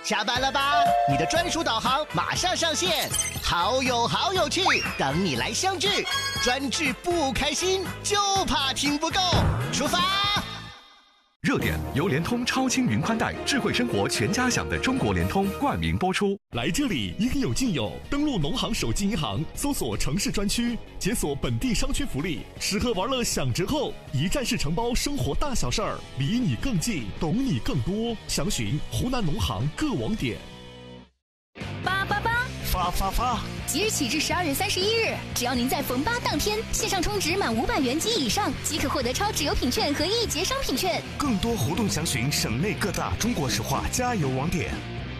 下班了吧？你的专属导航马上上线，好有趣，等你来相聚。专治不开心，就怕听不够。出发！ 热点由联通超轻云宽带智慧生活全家享的中国联通冠名播出。 来这里应有尽有，登录农行手机银行，搜索城市专区，解锁本地商圈福利，吃喝玩乐享折扣，一站式承包生活大小事儿，离你更近，懂你更多。详询湖南农行各网点。 发！即日起至12月31日，只要您在逢8当天线上充值满500元及以上，即可获得超值优品券和1节商品券。 更多活动详询省内各大中国石化加油网点。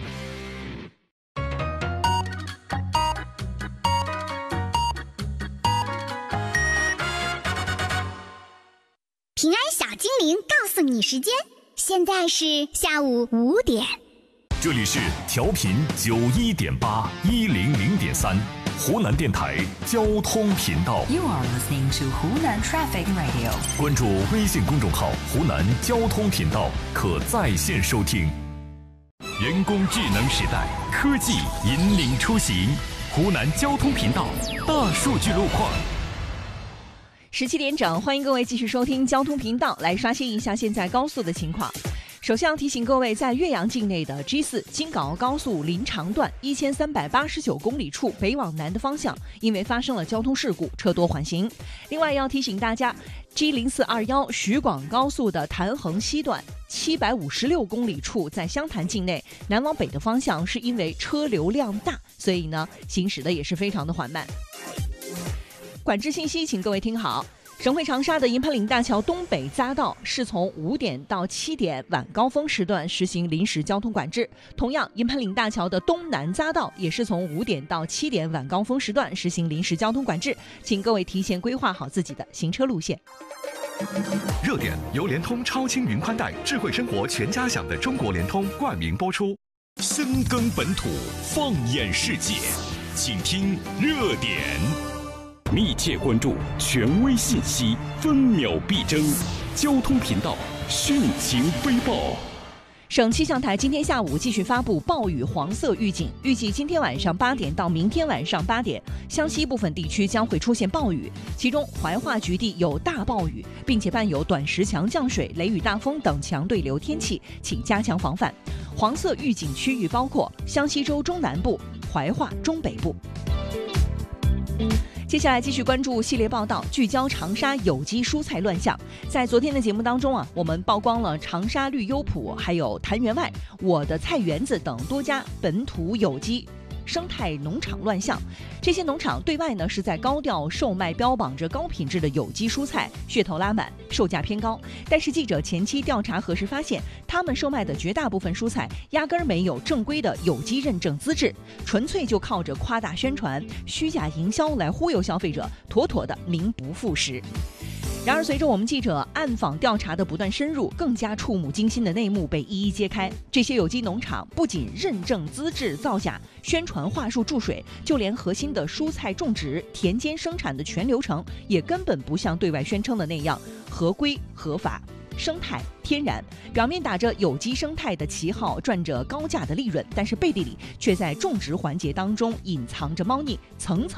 平安小精灵告诉你时间，现在是下午5点。 这里是调频91.81003湖南电台交通频道。 You are listening to Hunan Traffic Radio。 关注微信公众号湖南交通频道，可在线收听。人工智能时代，科技引领出行。湖南交通频道大数据路况。 17点整，欢迎各位继续收听交通频道，来刷新一下现在高速的情况。首先要提醒各位，在岳阳境内的 G4 京港澳高速临长段1389公里处北往南的方向，因为发生了交通事故，车多缓行。另外要提醒大家， G0421 徐广高速的潭衡西段756公里处，在湘潭境内南往北的方向，是因为车流量大，所以呢行驶的也是非常的缓慢。管制信息，请各位听好。省会长沙的银盆岭大桥东北匝道是从5点到7点晚高峰时段实行临时交通管制。同样，银盆岭大桥的东南匝道也是从5点到7点晚高峰时段实行临时交通管制，请各位提前规划好自己的行车路线。 热点由联通超轻云宽带智慧生活全家享的中国联通冠名播出。 深耕本土，放眼世界，请听热点。密切关注权威信息，分秒必争。交通频道汛情飞报。 省气象台今天下午继续发布暴雨黄色预警，预计今天晚上8点到明天晚上8点，湘西部分地区将会出现暴雨，其中怀化局地有大暴雨，并且伴有短时强降水、雷雨大风等强对流天气，请加强防范。黄色预警区域包括湘西州中南部、怀化中北部。接下来继续关注系列报道，聚焦长沙有机蔬菜乱象。在昨天的节目当中我们曝光了长沙绿优普、还有谭员外、我的菜园子等多家本土有机生态农场乱象。这些农场对外呢是在高调售卖标榜着高品质的有机蔬菜，噱头拉满，售价偏高。但是记者前期调查核实发现，他们售卖的绝大部分蔬菜压根儿没有正规的有机认证资质，纯粹就靠着夸大宣传、虚假营销来忽悠消费者，妥妥的名不副实。然而，随着我们记者暗访调查的不断深入，更加触目惊心的内幕被一一揭开。这些有机农场不仅认证资质造假，宣传话术注水，就连核心的蔬菜种植、田间生产的全流程，也根本不像对外宣称的那样合规合法。生态天然，表面打着有机生态的旗号，赚着高价的利润，但是背地里却在种植环节当中隐藏着猫腻，层层